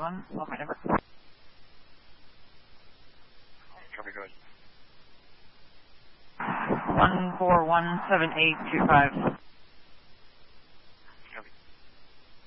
931. What's my number? Copy, go ahead. 1417825.